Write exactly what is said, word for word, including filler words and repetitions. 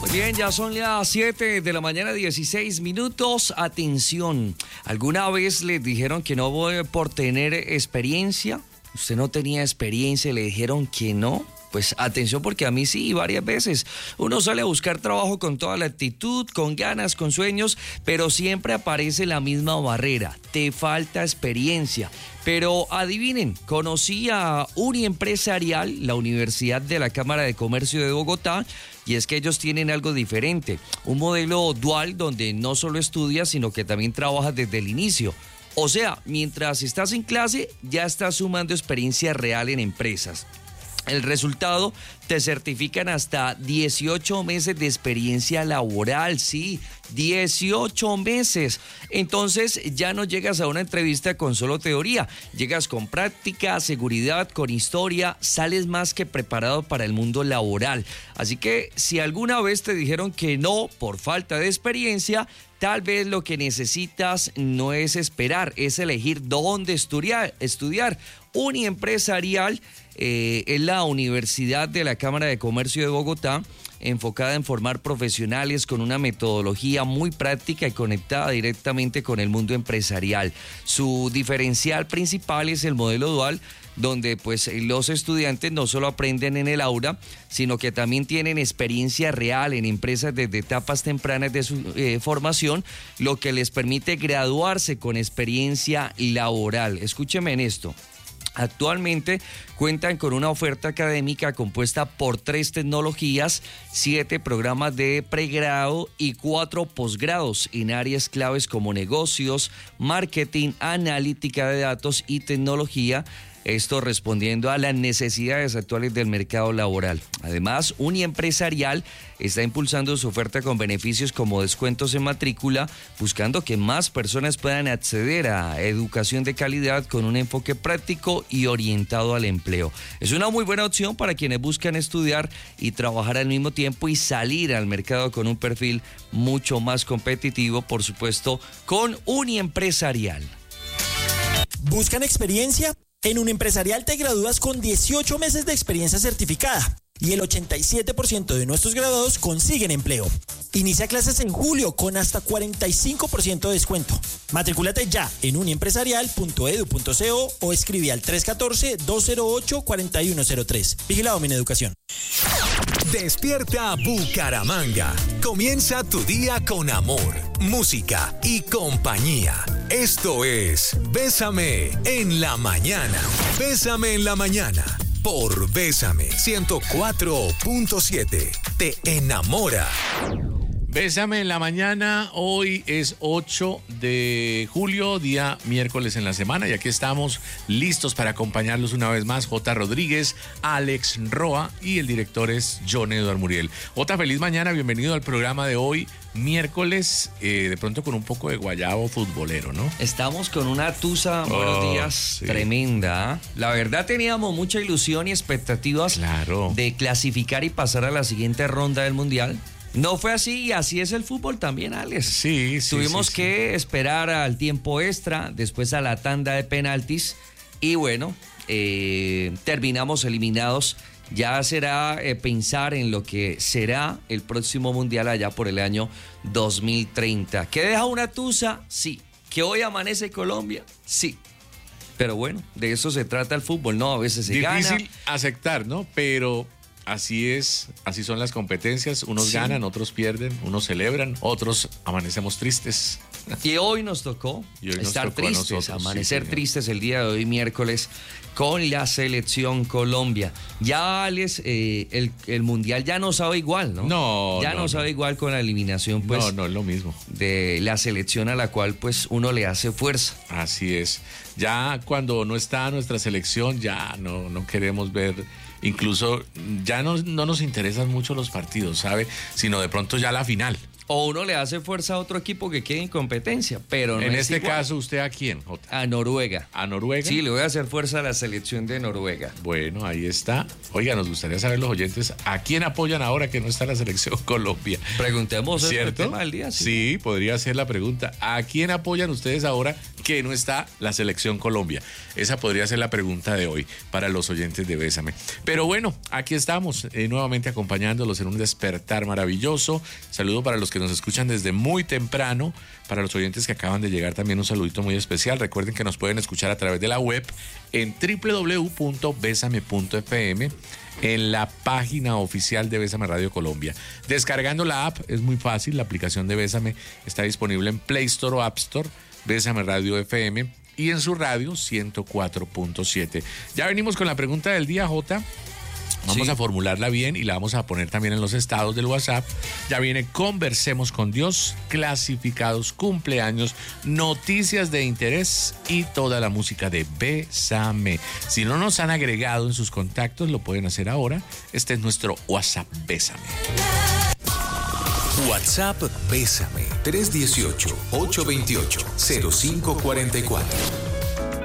Bien, ya son las siete de la mañana, dieciséis minutos. Atención, ¿alguna vez les dijeron que no voy por tener experiencia? ¿Usted no tenía experiencia y le dijeron que no? Pues atención, porque a mí sí, varias veces. Uno sale a buscar trabajo con toda la actitud, con ganas, con sueños, pero siempre aparece la misma barrera: te falta experiencia. Pero adivinen, conocí a Uniempresarial, la Universidad de la Cámara de Comercio de Bogotá, y es que ellos tienen algo diferente, un modelo dual donde no solo estudias, sino que también trabajas desde el inicio. O sea, mientras estás en clase, ya estás sumando experiencia real en empresas. El resultado, te certifican hasta dieciocho meses de experiencia laboral, sí, dieciocho meses. Entonces ya no llegas a una entrevista con solo teoría, llegas con práctica, seguridad, con historia, sales más que preparado para el mundo laboral. Así que si alguna vez te dijeron que no por falta de experiencia, tal vez lo que necesitas no es esperar, es elegir dónde estudiar. estudiar. Uniempresarial eh, es la Universidad de la Cámara de Comercio de Bogotá, enfocada en formar profesionales con una metodología muy práctica y conectada directamente con el mundo empresarial. Su diferencial principal es el modelo dual, donde pues los estudiantes no solo aprenden en el aula, sino que también tienen experiencia real en empresas desde etapas tempranas de su eh, formación, lo que les permite graduarse con experiencia laboral. Escúcheme en esto. Actualmente cuentan con una oferta académica compuesta por tres tecnologías, siete programas de pregrado y cuatro posgrados en áreas claves como negocios, marketing, analítica de datos y tecnología. Esto respondiendo a las necesidades actuales del mercado laboral. Además, Uniempresarial está impulsando su oferta con beneficios como descuentos en matrícula, buscando que más personas puedan acceder a educación de calidad con un enfoque práctico y orientado al empleo. Es una muy buena opción para quienes buscan estudiar y trabajar al mismo tiempo y salir al mercado con un perfil mucho más competitivo, por supuesto, con Uniempresarial. ¿Buscan experiencia? En Uniempresarial te gradúas con dieciocho meses de experiencia certificada y el ochenta y siete por ciento de nuestros graduados consiguen empleo. Inicia clases en julio con hasta cuarenta y cinco por ciento de descuento. Matrículate ya en uniempresarial punto edu punto co o escribe al tres uno cuatro, dos cero ocho, cuatro uno cero tres. Vigilado Mineducación. Despierta Bucaramanga. Comienza tu día con amor, música y compañía. Esto es Bésame en la mañana. Bésame en la mañana. Por Bésame ciento cuatro punto siete. Te enamora. Bésame en la mañana. Hoy es ocho de julio, día miércoles en la semana, y aquí estamos listos para acompañarlos una vez más. J. Rodríguez, Alex Roa y el director es John Eduardo Muriel. J, feliz mañana, bienvenido al programa de hoy, miércoles, eh, de pronto con un poco de guayabo futbolero, ¿no? Estamos con una tusa, buenos Oh, días, sí. tremenda. La verdad teníamos mucha ilusión y expectativas Claro. de clasificar y pasar a la siguiente ronda del Mundial. No fue así y así es el fútbol también, Alex. Sí, sí. Tuvimos sí, que esperar al tiempo extra, después a la tanda de penaltis y bueno, eh, terminamos eliminados. Ya será eh, pensar en lo que será el próximo Mundial allá por el año dos mil treinta. ¿Que deja una tusa? Sí. ¿Que hoy amanece Colombia? Sí. Pero bueno, de eso se trata el fútbol, ¿no? A veces se gana. Difícil aceptar, ¿no? Pero así es, así son las competencias. Unos Sí. ganan, otros pierden, unos celebran, otros amanecemos tristes. Y hoy nos tocó Y hoy nos estar tocó a tristes, nosotros, amanecer sí, señor. tristes el día de hoy, miércoles, con la selección Colombia. Ya, Alex, eh, el, el Mundial ya no sabe igual, ¿no? No, Ya no, no, sabe no. igual con la eliminación, pues, no, no es lo mismo. de la selección a la cual, pues, uno le hace fuerza. Así es. Ya cuando no está nuestra selección, ya no, no queremos ver. Incluso ya no, no nos interesan mucho los partidos, ¿sabe? Sino de pronto ya la final. o uno le hace fuerza a otro equipo que quede en competencia, pero no En es este igual. caso, ¿usted a quién, Jota? A Noruega. ¿A Noruega? Sí, le voy a hacer fuerza a la selección de Noruega. Bueno, ahí está. Oiga, nos gustaría saber los oyentes a quién apoyan ahora que no está la selección Colombia. Preguntemos el ¿Cierto? tema del día. Sí, podría ser la pregunta. ¿A quién apoyan ustedes ahora que no está la selección Colombia? Esa podría ser la pregunta de hoy para los oyentes de Bésame. Pero bueno, aquí estamos eh, nuevamente acompañándolos en un despertar maravilloso. Saludo para los que nos escuchan desde muy temprano. Para los oyentes que acaban de llegar también un saludito muy especial. Recuerden que nos pueden escuchar a través de la web en doble u doble u doble u punto besame punto efe eme, en la página oficial de Bésame Radio Colombia. Descargando la app es muy fácil. La aplicación de Bésame está disponible en Play Store o App Store. Bésame Radio F M y en su radio ciento cuatro punto siete. Ya venimos con la pregunta del día, Jota. Vamos Sí. a formularla bien y la vamos a poner también en los estados del WhatsApp. Ya viene Conversemos con Dios, clasificados, cumpleaños, noticias de interés y toda la música de Bésame. Si no nos han agregado en sus contactos, lo pueden hacer ahora. Este es nuestro WhatsApp Bésame. WhatsApp Bésame tres uno ocho, ocho dos ocho, cero cinco cuatro cuatro.